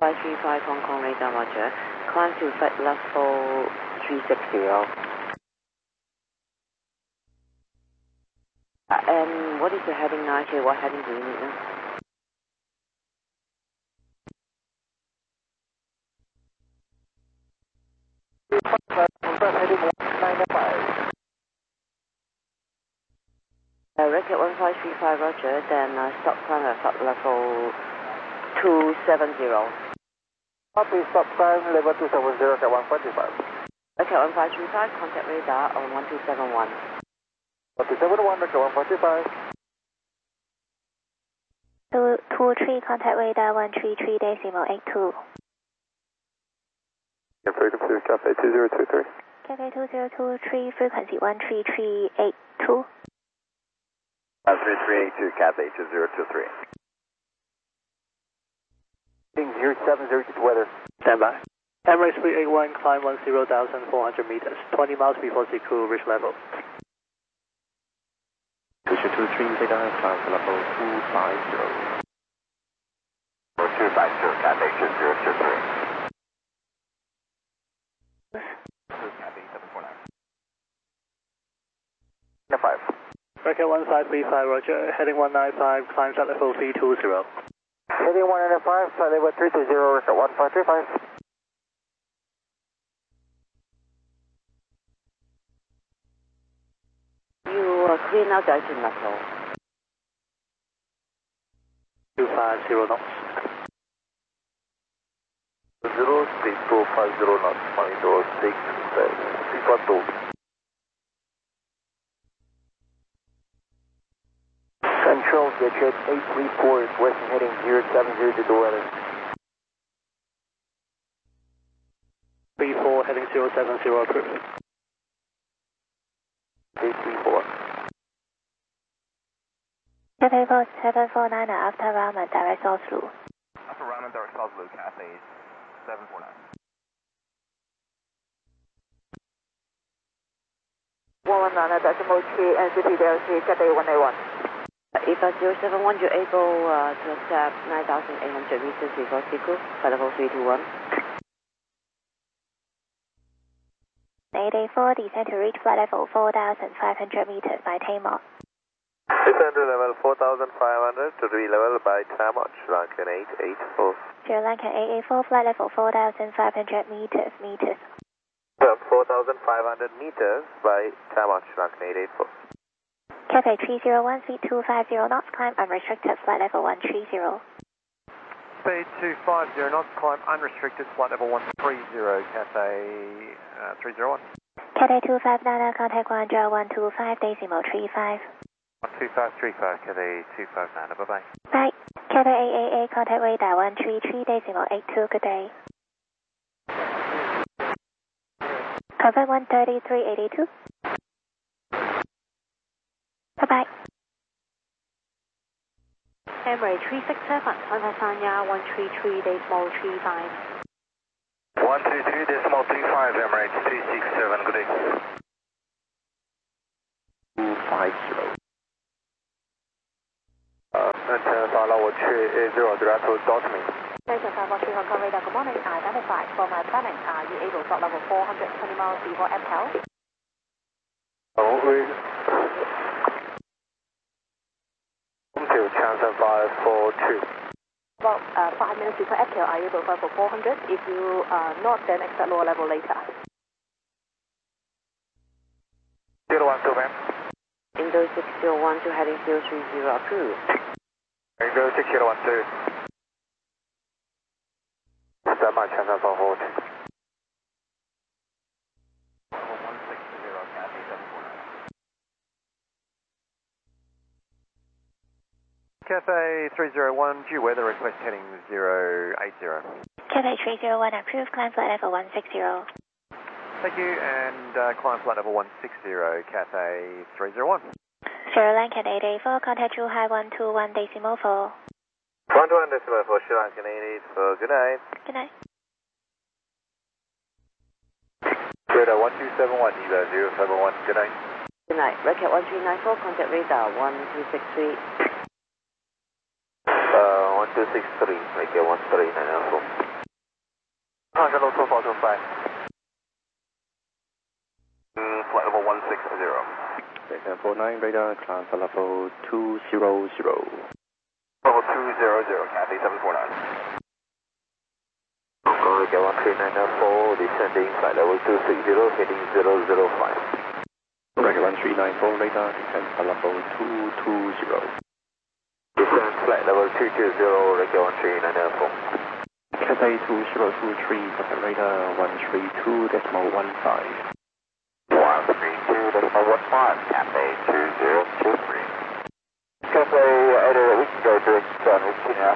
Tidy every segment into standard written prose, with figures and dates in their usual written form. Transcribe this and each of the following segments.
535 Hong Kong radar, roger. Climb to flight level 360. And what is the heading now? Actually, what heading do you need now? Heading 195. Record 1535, roger. Then stop climb at flight level 270. Copy, stop climb level 270 at 145. Record 1535, contact radar on 1271. 1271, record 145. 223, contact radar 133.82. Cafe 2023. Cafe 2023, frequency 133.82. 3382, Cafe 2023. Heading 0706 weather. Stand by. Emirates 381, climb 10,400 meters, 20 miles before Siku ridge level. 2223, radar, climb to level 250. 250, Cafe 2023. Cafe 749. 5. Record 1535, roger. Heading 195, climb at level 320. Heading 195, flight level 320, record 1535. You are clear now, Delta Metal. 250 knots. 06250 knots, 067. Report to. Control, get jet 834 is western heading 070 to the weather. 34 heading 070 approved. 834. Cafe 749 after Raman, direct Oslo. Upper Raman, direct Oslo, Cafe 749. 119.3 NCP Delta, Cafe 181. If at 071, you're able to accept 9,800 meters before Siku, flight level 321. 884, descend to reach flight level 4,500 meters by Tamar. Descend to level 4,500 to re-level by Tamar, Sri Lankan 884. Sri Lankan 884, flight level 4,500 meters. 4,500 meters by Tamar, Sri Lankan 884. Cafe 301, feet 250 knots, climb unrestricted, flight level 130. Speed 250 knots, climb unrestricted, flight level 130, Cafe 301. Cafe 259, contact Guangzhou 125.35. 12535, Cafe 259, bye-bye. Bye. Cafe 888, contact radar 133.82, good day. Confirm 133.82. Bye-bye. Emirates 367, contact Sanya 133.35. 133.35, Emirates 367, good day. 250. Follow 80 direct to Dotmy. Station 513 Hong Kong radar, good morning. Identified for my planning. Are you able to flight level 420 miles before FL? To Chanson 542. About 5 minutes before FL, are you able to fly for 400? If you are not, then expect lower level later. 012, ma'am. Indo 6012 heading 030 approved. Indo 6012. Stand by, Chanson 542. 160, Cafe 749. Cafe 301, due weather request heading 080. Cafe 301, approved, climb flight level 160. Thank you, and climb flight level 160, Cafe 301. Sri Lankan 884, contact Zhuhai 121.4. 121.4, Sri Lankan 884, good night. Good night. Radar 1271, Eva 071, good night. Good night. Record 1394, contact radar 1263. 1263, make it 1394. Contact level 2425. Flight level 160. Delta 49, radar, climb for level 200. Level 200, Cathay 749. Go 13994, descending flight level 260, heading 005. Record 1394, radar, descend for level 220. Descend flight level 220, record 13994. Cathay 2023, contact radar 132.15. 132.15, Cathay 2023. Cathay 88, we can go direct on Whiskey now.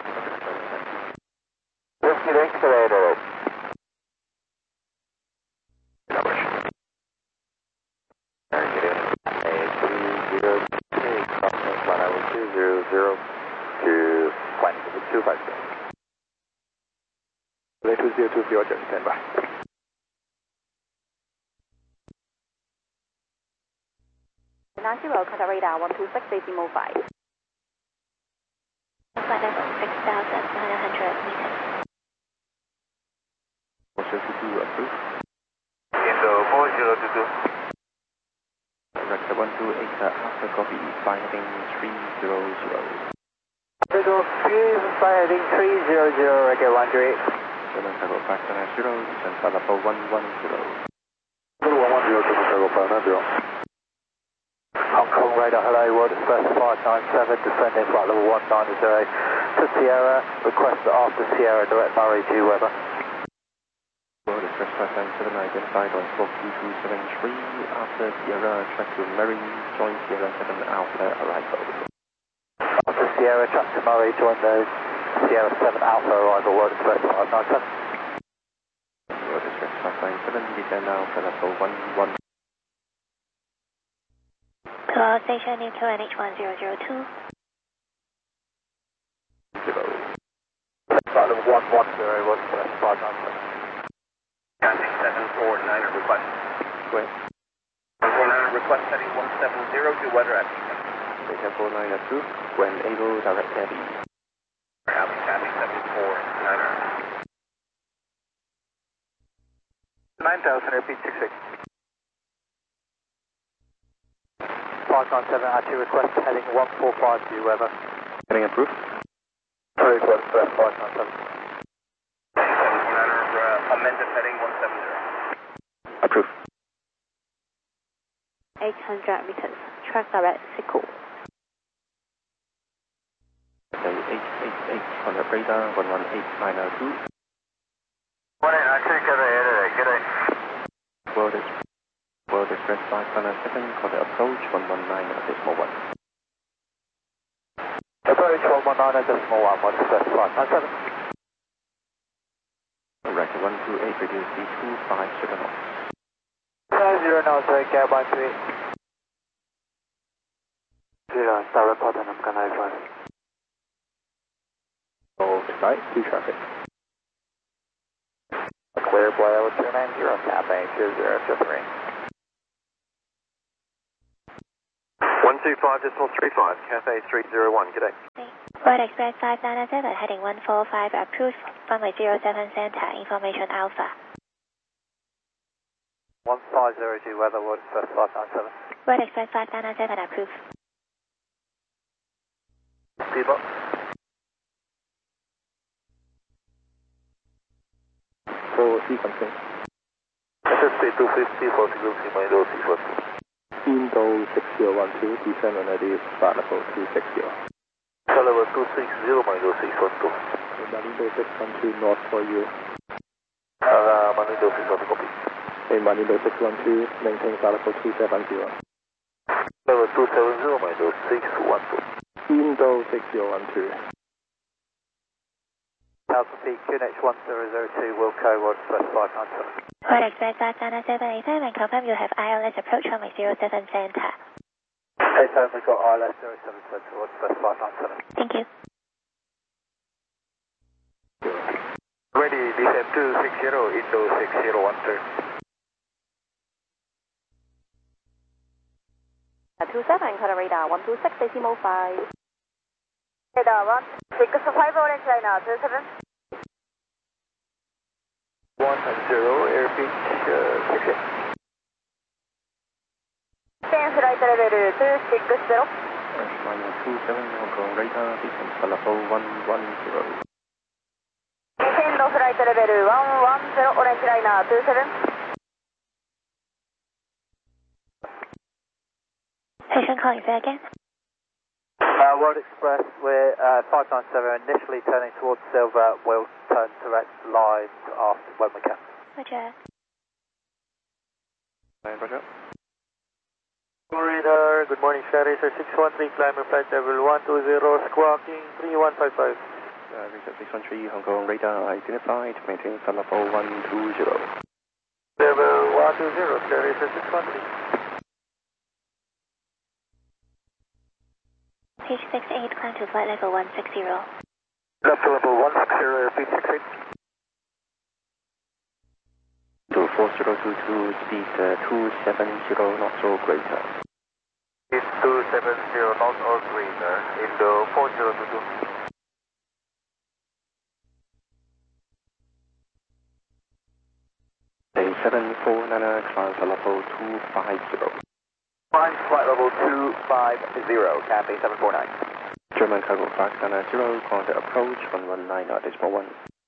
Whiskey direct to 88. Cathay 202, crossing flight level 200 to flight 250. Cathay 2023, Roger, stand by. Nancy Road, contact radar 126, decimal 5. Flight level 6,900 meters. Also to do approved. Indo 4022. Record 128, after copy, flying heading 300. Indo 3, flight heading 300, record 138. German Cargo 590, descend for level 110. Level 110, German Cargo 590. Hong Kong radar, hello, World Express 597, descending flight level 190 to Sierra, request after Sierra, direct Murray to weather. World Express 597, identified on squawk 2273, after Sierra, track to Mary, join Sierra 7 Alpha arrival. After Sierra, track to Murray, join the Sierra 7 Alpha arrival, World Express 597. World Express 597, descend now for level 11. To our station, Newton NH1002. Flight level 110, World Express 597. Cathay 749 request. Where? 749 request heading 170 to weather at Delta 49 approved, when able, direct heavy. Abbey Cathay 749er. 9000, repeat 66. 597, actually request heading 145 to weather. Heading approved. Sorry, World Express 597. 749er, amended heading 170. Approved. 800 meters. Track direct Siku. Cathay 888, contact radar 118902. 1892, Cathay 88, good day. World Express 597, contact approach 119.1. Approach 119.1, World Express 597. Record 128, reduce D250 knots. 90 knots, Gap 138. 0, start report on Namkan 95. Hold tight, 2 traffic. Clear flight level 290, Cathay 2023. 125.35, Cathay 301, good day. World Express 597, heading 145, approved, runway 07 center, information Alpha. 1502, weather, World Express 597. World Express 597, approved. Depot. For sequencing. SSP 250 for frequency minus sequence. Indo 6012, descend on the flight level 260. Flight level 260 minus 612. Manindo 612, north for you. Manindo 612, copy. Manindo 612, maintain flight level 270. Level 270 minus 612. Indo 6012. Alpha Peak, QNH 1002, Wilco, World Express 597. World Express 597, A7, and confirm you have ILS approach runway 07 center. A7, we've got ILS 07 center, World Express 597. Thank you. Ready, descend 260, Indo 6013. 27, contact radar 126, decimal 5. Radar 1, 6 5 orange line, 27. air pitch 68. Stand flight level 260. Flying 27, Hong Kong radar, descent for level 110. Descend flight level 110, orange liner 27. Patient calling say again. World Express, we're 597, initially turning towards Silver. We'll turn direct line after when we can. Roger. Roger. Radar, good morning, Sherry, sir 613, climbing flight level 120, squawking 3155. Research 613, Hong Kong radar identified, maintain flight level 120. Level 120, Sherry, sir 613. Page 68, climb to flight level 160. Left to level 160, repeat 68. To 4022, speed 270 knots or greater. Speed 270 knots or greater, Indo 4022. A 749, climb to level 250. Climb flight level 250, Cathay 749. German cargo 590, contact approach 119.1.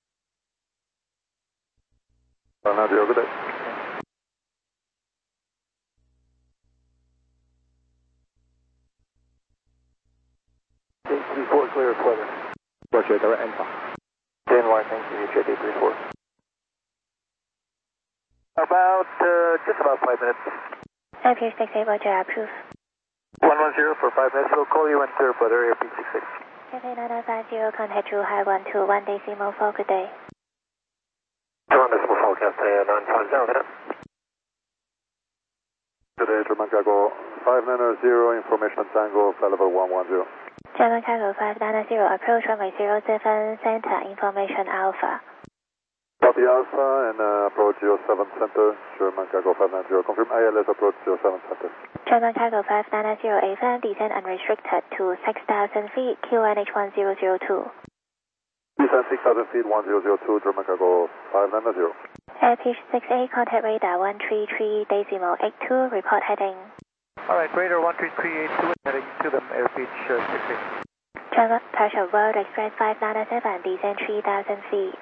190, good day. J34 clear of weather. Roger, direct Alpha. JNY, thank you, J34. Just about 5 minutes. Airpiece 68, Roger, approve. 110 for 5 minutes, we'll call you when clear for the area P 66. Cathay 9950, contact True High 121, decimal 4, good day. 1 decimal 4, Cathay 950. Today, German Cargo 590, information Tango, flight level 110. German Cargo 590, approach runway 07, center, information Alpha. Copy Alpha and approach 07 center, German Cargo 590, confirm ILS approach 07 center. German Cargo 590, AFM, descent unrestricted to 6,000 feet, QNH 1002. Descent 6,000 feet, 1002, German Cargo 590. Airpiece 68, contact radar 133, decimal 82, report heading. Alright, radar 13382, heading to them, air pitch 68. German Partial World Express 597, descent 3,000 feet.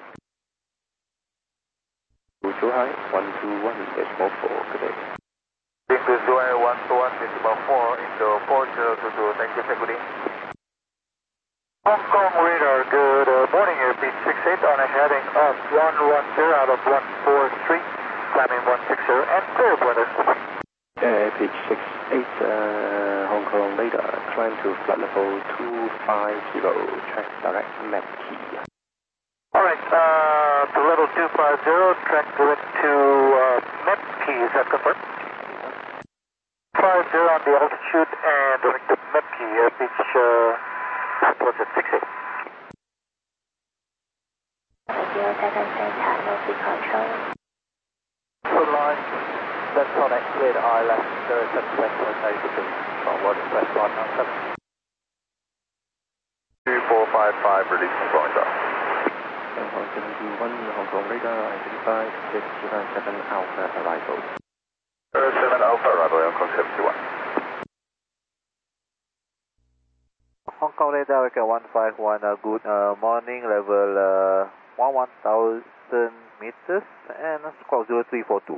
Too high, 121, decimal 4, good day. English Dubai 121, decimal 4, Indo 4022, thank you, good day. Hong Kong radar, good morning, air pitch 68 on a heading of 110 out of 143, climbing 160 and clear weather. Pitch 68, Hong Kong radar, climb to flight level 250, track direct map key. Alright, to level 250, track direct to map key, is that confirmed? 50 on the altitude and direct to map key, air pitch towards at 68. 07 center, no seat control. Full line, left on X cleared ILS 07 center, no booking from World Express 597. 2455, release from flying down. Hong Kong 721, Hong Kong radar identified, 697 Alpha arrival. 7 Alpha arrival, Hong Kong 721. Hong Kong radar, okay, 151, good morning, level 11,000 meters and squawk 0342.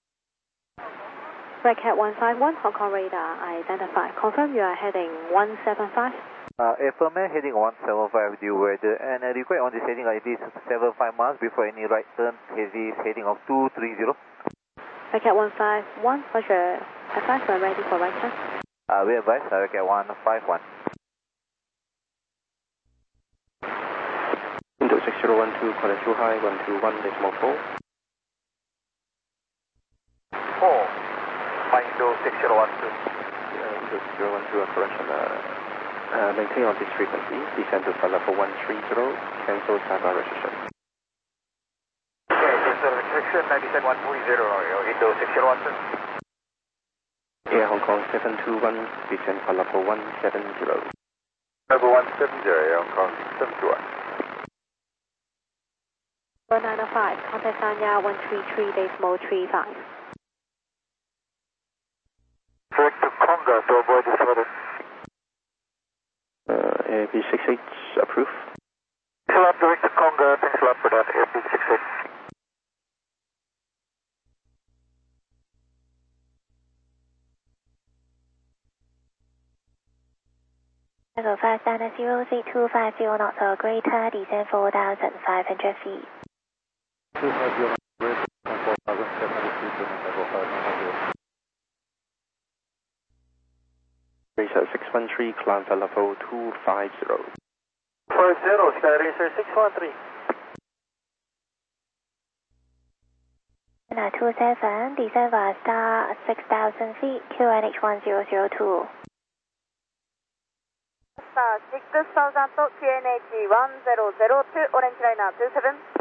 Red Cat 151, Hong Kong radar identified. Confirm you are heading 175. Affirmative, heading 175 due weather and require on this heading at least 75 miles before any right turn, heavy heading of 230. Red Cat 151, Roger. Advise when ready for right turn. We advise, Red Cat 151. Indo 6012, contact Too High 121, decimal 4. 4, by Indo 6012. Indo 6012, correction. Maintain on this frequency, descend to flight level 130, cancel standby restriction. Okay, cancel restriction, 97140, Indo 6012. Air Hong Kong 721, descend flight level 170. Level 170, Hong Kong 721. 905, contact Sanya 133.35. Direct to Conga to avoid this weather. AP68 approved. Thanks a lot, direct to Conga. Thanks a lot for that, AP68. Echo 5 Standard 03250 knots or greater, descend 4,500 feet. 250 greater than 4,700 feet to Echo 5 Racer 613, climb to level 250. 40, Sky Racer 613. 27, descend via star 6,000 feet, QNH 1002. Star 6,000 QNH 1002, Orange Liner 27.